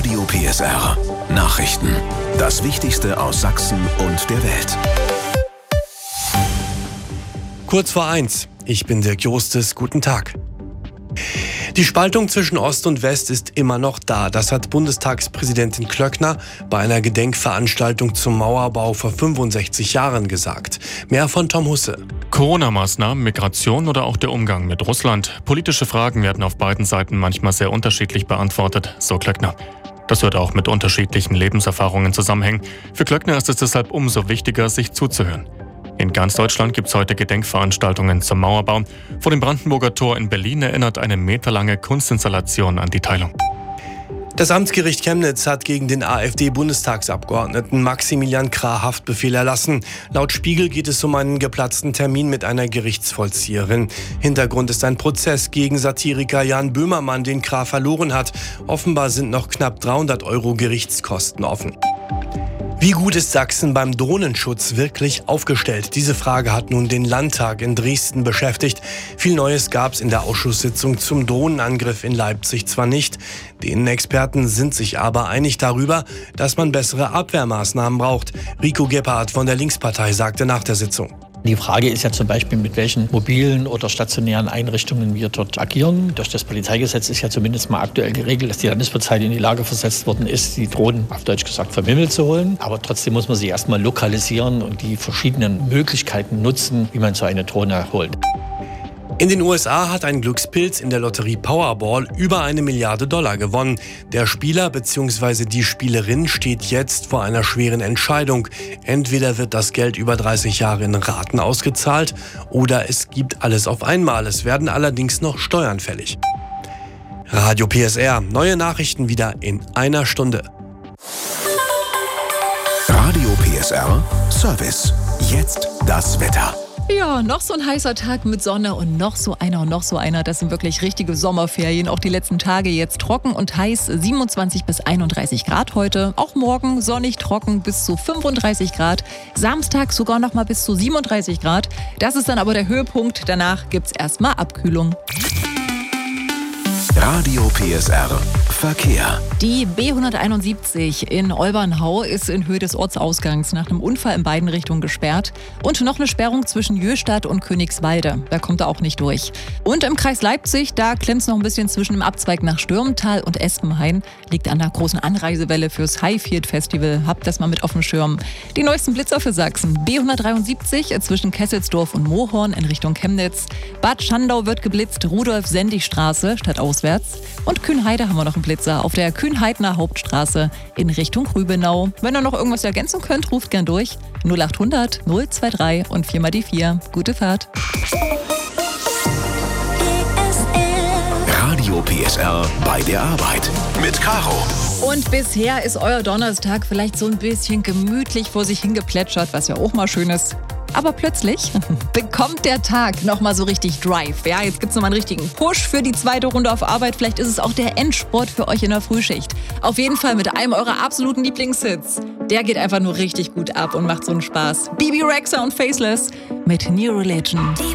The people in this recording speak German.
Radio PSR. Nachrichten. Das Wichtigste aus Sachsen und der Welt. Kurz vor 1. Ich bin Dirk Jostes. Guten Tag. Die Spaltung zwischen Ost und West ist immer noch da. Das hat Bundestagspräsidentin Klöckner bei einer Gedenkveranstaltung zum Mauerbau vor 65 Jahren gesagt. Mehr von Tom Husse. Corona-Maßnahmen, Migration oder auch der Umgang mit Russland. Politische Fragen werden auf beiden Seiten manchmal sehr unterschiedlich beantwortet, so Klöckner. Das wird auch mit unterschiedlichen Lebenserfahrungen zusammenhängen. Für Klöckner ist es deshalb umso wichtiger, sich zuzuhören. In ganz Deutschland gibt es heute Gedenkveranstaltungen zum Mauerbau. Vor dem Brandenburger Tor in Berlin erinnert eine meterlange Kunstinstallation an die Teilung. Das Amtsgericht Chemnitz hat gegen den AfD-Bundestagsabgeordneten Maximilian Krah Haftbefehl erlassen. Laut Spiegel geht es um einen geplatzten Termin mit einer Gerichtsvollzieherin. Hintergrund ist ein Prozess gegen Satiriker Jan Böhmermann, den Krah verloren hat. Offenbar sind noch knapp 300 € Gerichtskosten offen. Wie gut ist Sachsen beim Drohnenschutz wirklich aufgestellt? Diese Frage hat nun den Landtag in Dresden beschäftigt. Viel Neues gab es in der Ausschusssitzung zum Drohnenangriff in Leipzig zwar nicht. Die Experten sind sich aber einig darüber, dass man bessere Abwehrmaßnahmen braucht. Rico Gebhardt von der Linkspartei sagte nach der Sitzung: Die Frage ist ja zum Beispiel, mit welchen mobilen oder stationären Einrichtungen wir dort agieren. Durch das Polizeigesetz ist ja zumindest mal aktuell geregelt, dass die Landespolizei in die Lage versetzt worden ist, die Drohnen, auf Deutsch gesagt, vom Himmel zu holen. Aber trotzdem muss man sie erstmal lokalisieren und die verschiedenen Möglichkeiten nutzen, wie man so eine Drohne holt. In den USA hat ein Glückspilz in der Lotterie Powerball über $1 Milliarde gewonnen. Der Spieler bzw. die Spielerin steht jetzt vor einer schweren Entscheidung. Entweder wird das Geld über 30 Jahre in Raten ausgezahlt oder es gibt alles auf einmal. Es werden allerdings noch Steuern fällig. Radio PSR. Neue Nachrichten wieder in einer Stunde. Radio PSR Service. Jetzt das Wetter. Ja, noch so ein heißer Tag mit Sonne und noch so einer und noch so einer. Das sind wirklich richtige Sommerferien. Auch die letzten Tage jetzt trocken und heiß. 27 bis 31 Grad heute. Auch morgen sonnig, trocken bis zu 35 Grad. Samstag sogar noch mal bis zu 37 Grad. Das ist dann aber der Höhepunkt. Danach gibt's erstmal Abkühlung. Radio PSR Verkehr. Die B171 in Olbernhau ist in Höhe des Ortsausgangs nach einem Unfall in beiden Richtungen gesperrt. Und noch eine Sperrung zwischen Jöstadt und Königswalde. Da kommt er auch nicht durch. Und im Kreis Leipzig, da klemmt es noch ein bisschen zwischen dem Abzweig nach Stürmental und Espenhain. Liegt an der großen Anreisewelle fürs Highfield Festival. Habt das mal mit auf dem Schirm. Die neuesten Blitzer für Sachsen. B173 zwischen Kesselsdorf und Mohorn in Richtung Chemnitz. Bad Schandau wird geblitzt, Rudolf-Sendig-Straße statt auswärts. Und Kühnheide haben wir noch einen Blitzer auf der Kühnheidner Hauptstraße in Richtung Rübenau. Wenn ihr noch irgendwas ergänzen könnt, ruft gern durch. 0800 023 und 4 mal die 4. Gute Fahrt. Radio PSR bei der Arbeit mit Caro. Und bisher ist euer Donnerstag vielleicht so ein bisschen gemütlich vor sich hingeplätschert, was ja auch mal schön ist. Aber plötzlich bekommt der Tag nochmal so richtig Drive. Ja, jetzt gibt's nochmal einen richtigen Push für die zweite Runde auf Arbeit. Vielleicht ist es auch der Endspurt für euch in der Frühschicht. Auf jeden Fall mit einem eurer absoluten Lieblingshits. Der geht einfach nur richtig gut ab und macht so einen Spaß. Bebe Rexha und Faceless mit New Religion.